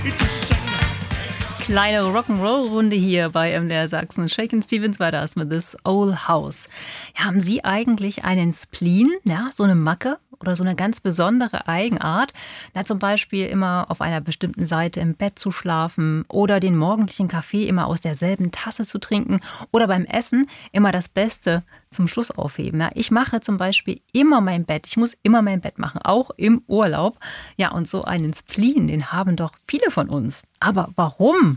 Kleine Rock'n'Roll-Runde hier bei MDR Sachsen. Shakin' Stevens war das mit This Old House. Ja, haben Sie eigentlich einen Spleen, ja, so eine Macke oder so eine ganz besondere Eigenart? Na, zum Beispiel immer auf einer bestimmten Seite im Bett zu schlafen oder den morgendlichen Kaffee immer aus derselben Tasse zu trinken oder beim Essen immer das Beste zum Schluss aufheben. Ja, ich mache zum Beispiel immer mein Bett. Ich muss immer mein Bett machen, auch im Urlaub. Ja, und so einen Spleen, den haben doch viele von uns. Aber warum?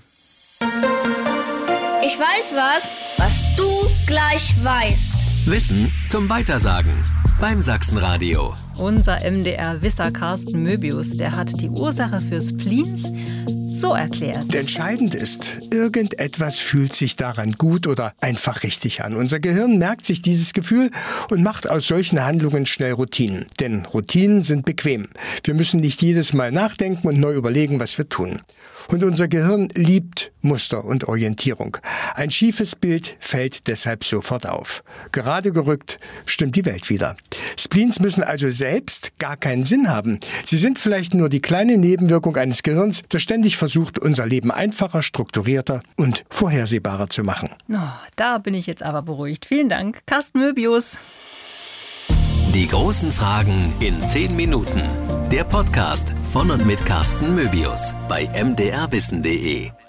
Ich weiß was du gleich weißt. Wissen zum Weitersagen beim Sachsenradio. Unser MDR-Wisser Carsten Möbius, der hat die Ursache für Spleens so erklärt. Entscheidend ist, irgendetwas fühlt sich daran gut oder einfach richtig an. Unser Gehirn merkt sich dieses Gefühl und macht aus solchen Handlungen schnell Routinen. Denn Routinen sind bequem. Wir müssen nicht jedes Mal nachdenken und neu überlegen, was wir tun. Und unser Gehirn liebt Muster und Orientierung. Ein schiefes Bild fällt deshalb sofort auf. Gerade gerückt stimmt die Welt wieder. Spleens müssen also selbst gar keinen Sinn haben. Sie sind vielleicht nur die kleine Nebenwirkung eines Gehirns, das ständig versucht, unser Leben einfacher, strukturierter und vorhersehbarer zu machen. Oh, da bin ich jetzt aber beruhigt. Vielen Dank, Carsten Möbius. Die großen Fragen in 10 Minuten. Der Podcast von und mit Carsten Möbius bei mdrwissen.de.